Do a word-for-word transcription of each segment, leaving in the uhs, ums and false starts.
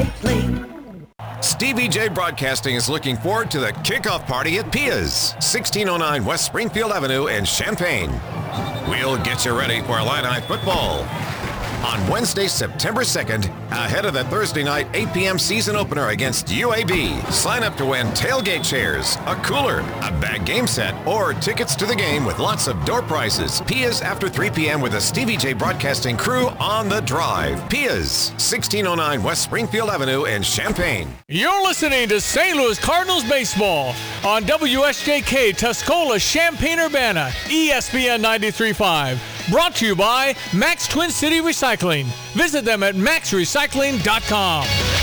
Recycling. Stevie J Broadcasting is looking forward to the kickoff party at Pia's, sixteen oh nine West Springfield Avenue in Champaign. We'll get you ready for Illini football on Wednesday, September second, ahead of the Thursday night eight p.m. season opener against U A B. Sign up to win tailgate chairs, a cooler, a bag game set, or tickets to the game with lots of door prizes. Pia's after three p.m. with the Stevie J Broadcasting crew on the drive. Pia's, sixteen oh nine West Springfield Avenue in Champaign. You're listening to Saint Louis Cardinals baseball on W S J K Tuscola, Champaign-Urbana, E S P N ninety-three point five. Brought to you by Max Twin City Recycling. Visit them at max recycling dot com.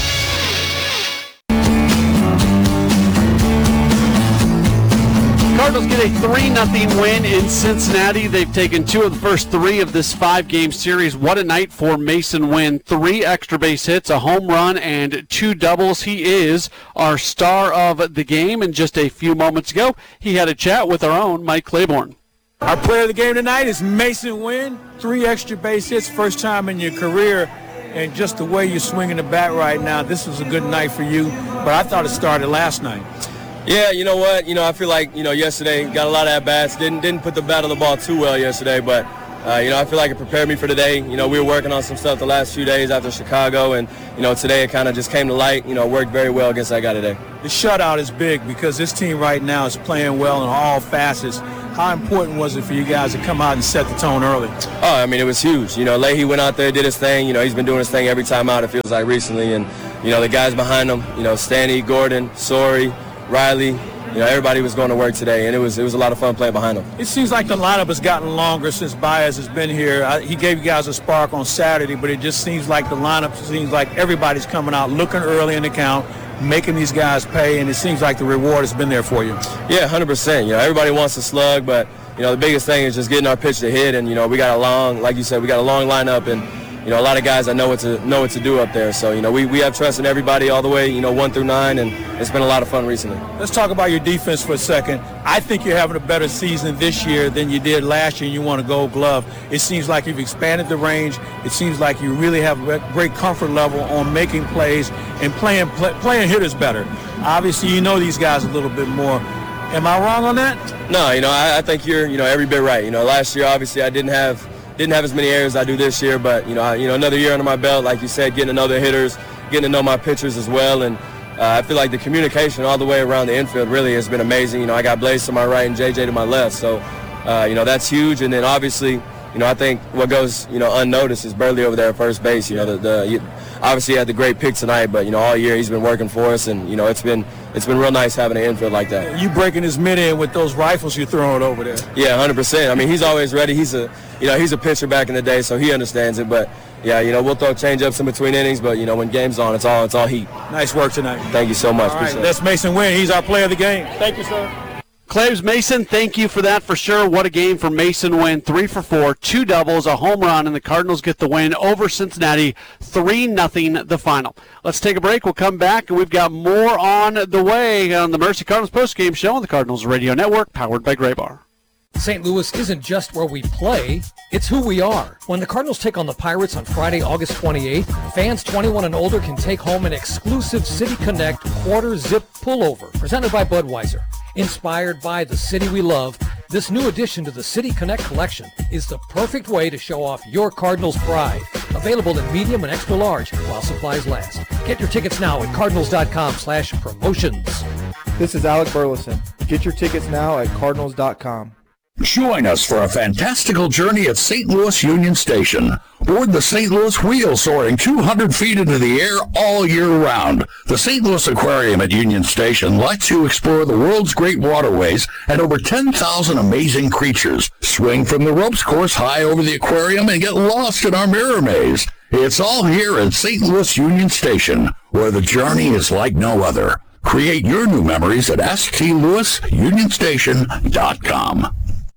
Cardinals get a three nothing win in Cincinnati. They've taken two of the first three of this five-game series. What a night for Mason Wynn. Three extra base hits, a home run, and two doubles. He is our star of the game. And just a few moments ago, he had a chat with our own Mike Claiborne. Our player of the game tonight is Mason Wynn. Three extra base hits, first time in your career. And just the way you're swinging the bat right now, this was a good night for you. But I thought it started last night. Yeah, you know what? You know, I feel like, you know, yesterday got a lot of at-bats. Didn't didn't put the bat on the ball too well yesterday, but, uh, you know, I feel like it prepared me for today. You know, we were working on some stuff the last few days after Chicago, and, you know, today it kind of just came to light. You know, worked very well against that guy today. The shutout is big because this team right now is playing well in all facets. How important was it for you guys to come out and set the tone early? Oh, I mean, it was huge. You know, Leahy went out there, did his thing. You know, he's been doing his thing every time out, it feels like, recently. And, you know, the guys behind him, you know, Stanley, Gordon, Sori, Riley, you know, everybody was going to work today, and it was it was a lot of fun playing behind them. It seems like the lineup has gotten longer since Baez has been here. I, he gave you guys a spark on Saturday, but it just seems like the lineup seems like everybody's coming out looking early in the count, making these guys pay, and it seems like the reward has been there for you. Yeah, one hundred percent. You know, everybody wants to slug, but, you know, the biggest thing is just getting our pitch to hit, and, you know, we got a long, like you said, we got a long lineup, and, you know, a lot of guys that know what to know what to do up there. So, you know, we, we have trust in everybody all the way, you know, one through nine, and it's been a lot of fun recently. Let's talk about your defense for a second. I think you're having a better season this year than you did last year, and you won a gold glove. It seems like you've expanded the range. It seems like you really have a great comfort level on making plays and playing play, playing hitters better. Obviously, you know these guys a little bit more. Am I wrong on that? No, you know, I, I think you're, you know, every bit right. You know, last year, obviously, I didn't have – Didn't have as many errors as I do this year, but, you know, I, you know, another year under my belt, like you said, getting to know the hitters, getting to know my pitchers as well, and uh, I feel like the communication all the way around the infield really has been amazing. You know, I got Blaze to my right and J J to my left, so, uh, you know, that's huge. And then obviously, you know, I think what goes, you know, unnoticed is Burley over there at first base. You know, the, the you, obviously he had the great pick tonight, but, you know, all year he's been working for us, and, you know, it's been it's been real nice having an infield like that. You breaking his mid in with those rifles you're throwing over there. Yeah, one hundred percent. I mean, he's always ready. He's a, you know, he's a pitcher back in the day, so he understands it. But yeah, you know, we'll throw change-ups in between innings, but you know, when game's on, it's all it's all heat. Nice work tonight. Thank you so much. All right, that's Mason Wynn. He's our player of the game. Thank you, sir. Claves Mason, thank you for that for sure. What a game for Mason Wynn. Three for four, two doubles, a home run, and the Cardinals get the win over Cincinnati, three nothing the final. Let's take a break. We'll come back, and we've got more on the way on the Mercy Cardinals postgame show on the Cardinals Radio Network, powered by Graybar. Saint Louis isn't just where we play, it's who we are. When the Cardinals take on the Pirates on Friday, August twenty-eighth, fans twenty-one and older can take home an exclusive City Connect quarter zip pullover presented by Budweiser. Inspired by the city we love, this new addition to the City Connect collection is the perfect way to show off your Cardinals pride. Available in medium and extra large while supplies last. Get your tickets now at cardinals.com slash promotions. This is Alec Burleson. Get your tickets now at cardinals dot com. Join us for a fantastical journey at Saint Louis Union Station. Board the Saint Louis Wheel soaring two hundred feet into the air all year round. The Saint Louis Aquarium at Union Station lets you explore the world's great waterways and over ten thousand amazing creatures. Swing from the ropes course high over the aquarium and get lost in our mirror maze. It's all here at Saint Louis Union Station, where the journey is like no other. Create your new memories at s t louis union station dot com.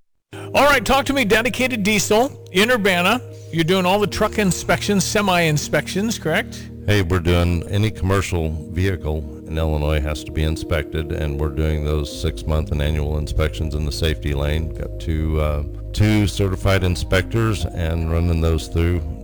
All right, talk to me, Dedicated Diesel in Urbana. You're doing all the truck inspections, semi-inspections, correct? Hey, we're doing any commercial vehicle in Illinois has to be inspected, and we're doing those six-month and annual inspections in the safety lane. Got two, uh, two certified inspectors and running those through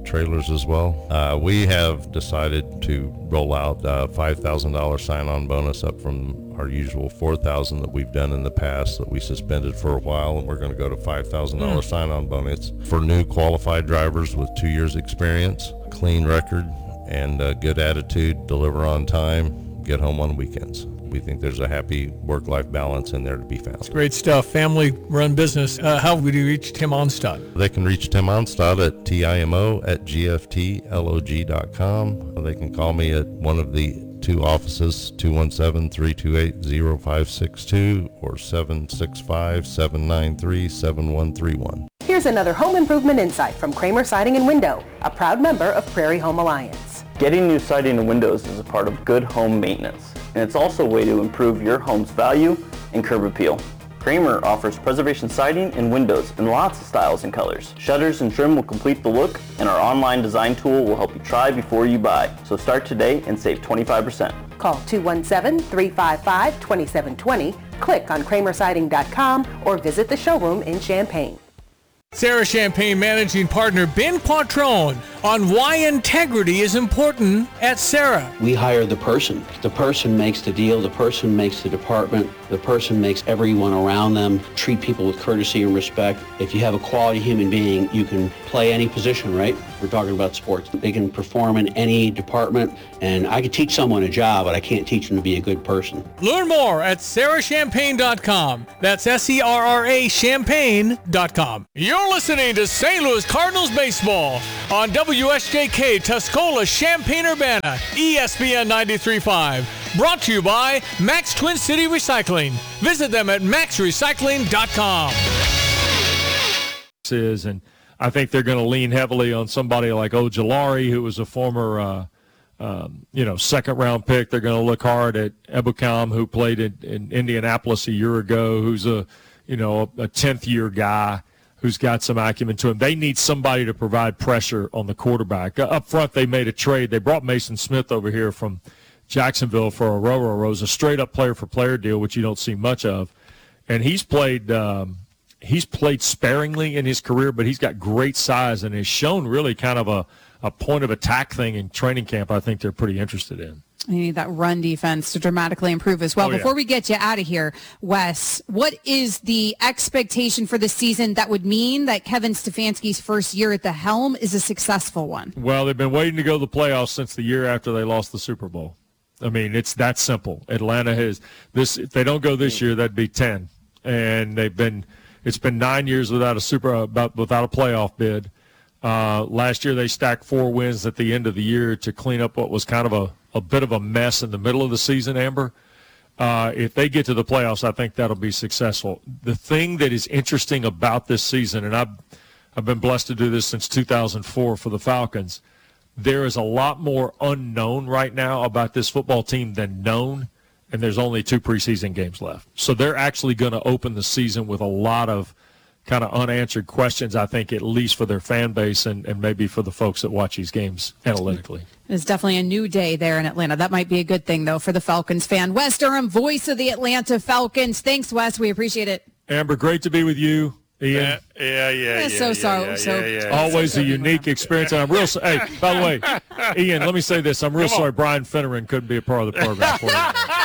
trailers as well. Uh, we have decided to roll out a five thousand dollars sign-on bonus up from our usual four thousand dollars that we've done in the past that we suspended for a while, and we're going to go to five thousand dollars mm. sign-on bonus for new qualified drivers with two years experience, clean record, and a good attitude, deliver on time, get home on weekends. We think there's a happy work-life balance in there to be found. It's great stuff. Family-run business. Uh, how would you reach Tim Onstad? They can reach Tim Onstad at timo at gftlog dot com. They can call me at one of the two offices, two one seven, three two eight, zero five six two or seven six five, seven nine three, seven one three one. Here's another home improvement insight from Kramer Siding and Window, a proud member of Prairie Home Alliance. Getting new siding and windows is a part of good home maintenance, and it's also a way to improve your home's value and curb appeal. Kramer offers preservation siding and windows in lots of styles and colors. Shutters and trim will complete the look, and our online design tool will help you try before you buy. So start today and save twenty-five percent. Call two one seven, three five five, two seven two zero, click on kramer siding dot com, or visit the showroom in Champaign. Sarah Champagne Managing Partner Ben Quattrone on why integrity is important at Sarah. We hire the person. The person makes the deal. The person makes the department. The person makes everyone around them treat people with courtesy and respect. If you have a quality human being, you can play any position, right? We're talking about sports. They can perform in any department, and I could teach someone a job, but I can't teach them to be a good person. Learn more at sarah champagne dot com. That's S E R R A champagne dot com. You're listening to Saint Louis Cardinals baseball on W S J K Tuscola Champaign-Urbana, E S P N ninety-three point five. Brought to you by Max Twin City Recycling. Visit them at max recycling dot com. Is and I think they're going to lean heavily on somebody like Ojulari, who was a former, uh, um, you know, second-round pick. They're going to look hard at Ebukam, who played in, in Indianapolis a year ago, who's a, you know, a tenth-year guy who's got some acumen to him. They need somebody to provide pressure on the quarterback. Uh, up front, they made a trade. They brought Mason Smith over here from Jacksonville for a Roro Rose, a straight-up player-for-player deal, which you don't see much of. And he's played um, – He's played sparingly in his career, but he's got great size and has shown really kind of a, a point of attack thing in training camp I think they're pretty interested in. You need that run defense to dramatically improve as well. Oh, yeah. Before we get you out of here, Wes, what is the expectation for the season that would mean that Kevin Stefanski's first year at the helm is a successful one? Well, they've been waiting to go to the playoffs since the year after they lost the Super Bowl. I mean, it's that simple. Atlanta has this. If they don't go this year, that'd be ten. And they've been – it's been nine years without a super about without a playoff bid. Uh, last year they stacked four wins at the end of the year to clean up what was kind of a, a bit of a mess in the middle of the season, Amber. Uh, if they get to the playoffs, I think that'll be successful. The thing that is interesting about this season, and I've, I've been blessed to do this since two thousand four for the Falcons, there is a lot more unknown right now about this football team than known. And there's only two preseason games left. So they're actually going to open the season with a lot of kind of unanswered questions, I think, at least for their fan base and, and maybe for the folks that watch these games analytically. It's definitely a new day there in Atlanta. That might be a good thing, though, for the Falcons fan. Wes Durham, voice of the Atlanta Falcons. Thanks, Wes. We appreciate it. Amber, great to be with you. Ian. Yeah, yeah, yeah. yeah so, yeah, so, yeah, so. Yeah, yeah, Always so, so a unique experience. And I'm real, hey, by the way, Ian, let me say this. I'm real sorry Brian Finneran couldn't be a part of the program for you.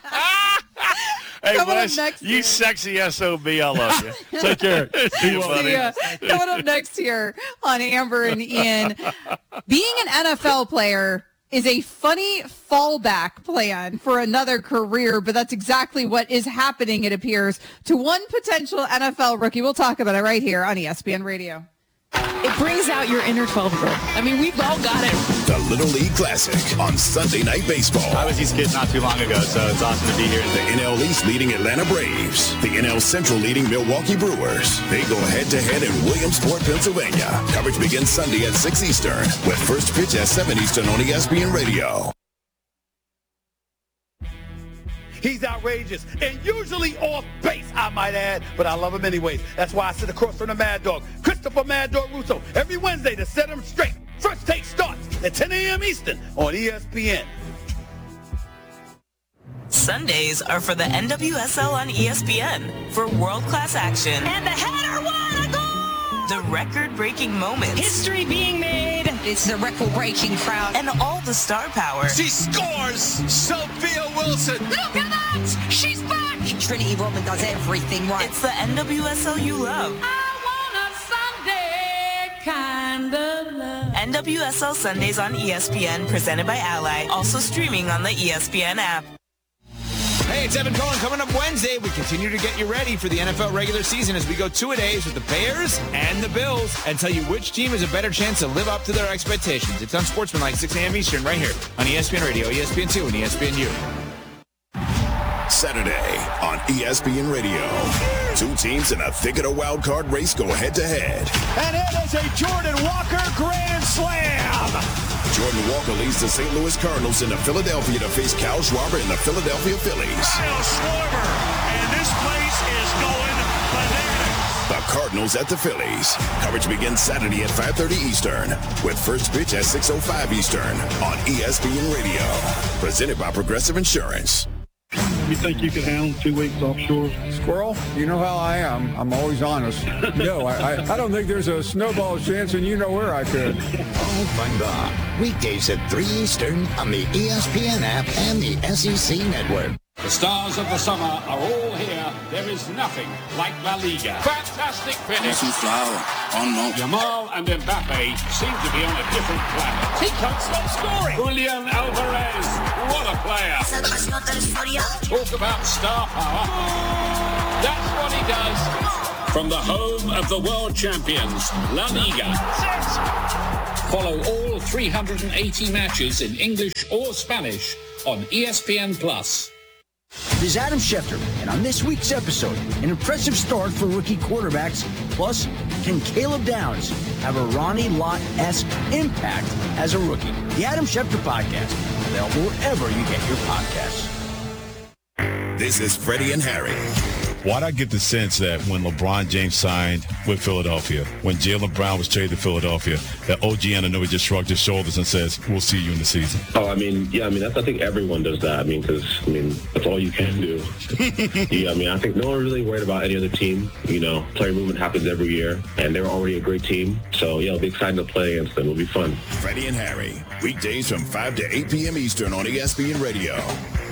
Hey, Coming Wes, up next you sexy S O B, I love you. Take care. See you, buddy. Yeah. Coming up next here on Amber and Ian, being an N F L player is a funny fallback plan for another career, but that's exactly what is happening, it appears, to one potential N F L rookie. We'll talk about it right here on E S P N Radio. It brings out your inner twelve-year-old. I mean, we've all got it. The Little League Classic on Sunday Night Baseball. I was these kids not too long ago, so it's awesome to be here. The N L East leading Atlanta Braves. The N L Central leading Milwaukee Brewers. They go head-to-head in Williamsport, Pennsylvania. Coverage begins Sunday at six Eastern, with first pitch at seven Eastern on E S P N Radio. He's outrageous and usually off base, I might add, but I love him anyways. That's why I sit across from the Mad Dog, Christopher Mad Dog Russo, every Wednesday to set him straight. First Take starts at ten a.m. Eastern on E S P N. Sundays are for the N W S L on E S P N for world-class action. And the header, what a goal! The record-breaking moments. History being made. It's a record-breaking crowd. And all the star power. She scores! Sophia Wilson! Look at that! She's back! Trinity Rodman does everything right. It's the N W S L you love. Kind of love. N W S L Sundays on E S P N, presented by Ally. Also streaming on the E S P N app. Hey, it's Evan Cohen. Coming up Wednesday, we continue to get you ready for the N F L regular season as we go two-a-days with the Bears and the Bills and tell you which team has a better chance to live up to their expectations. It's Unsportsmanlike, six a.m. Eastern, right here on E S P N Radio, E S P N two, and E S P N U. Saturday on E S P N Radio. Two teams in a thick of the wild card race go head-to-head. And it is a Jordan Walker grand slam. Jordan Walker leads the Saint Louis Cardinals into Philadelphia to face Kyle Schwarber and the Philadelphia Phillies. Kyle Schwarber, and this place is going bananas. The Cardinals at the Phillies. Coverage begins Saturday at five thirty Eastern with first pitch at six oh five Eastern on E S P N Radio. Presented by Progressive Insurance. You think you could handle two weeks offshore? Squirrel, you know how I am. I'm always honest. No, I, I, I don't think there's a snowball chance, and you know where I could. Oh, fun God. Weekdays at three Eastern on the E S P N app and the S E C Network. The stars of the summer are all here. There is nothing like La Liga. Fantastic finish. Yamal and Mbappe seem to be on a different planet. He can't stop scoring. Julian Alvarez, what a player. Talk about star power. That's what he does. From the home of the world champions, La Liga. Follow all three hundred eighty matches in English or Spanish on E S P N Plus. This is Adam Schefter, and on this week's episode, an impressive start for rookie quarterbacks. Plus, can Caleb Downs have a Ronnie Lott-esque impact as a rookie? The Adam Schefter Podcast, available wherever you get your podcasts. This is Freddie and Harry. Why'd I get the sense that when LeBron James signed with Philadelphia, when Jaylen Brown was traded to Philadelphia, that O G Anunoby just shrugged his shoulders and says, we'll see you in the season? Oh, I mean, yeah, I mean, that's, I think everyone does that. I mean, because, I mean, that's all you can do. Yeah, I mean, I think no one really worried about any other team. You know, player movement happens every year, and they were already a great team. So, yeah, it'll be exciting to play against them. It'll be fun. Freddie and Harry, weekdays from five to eight p.m. Eastern on E S P N Radio.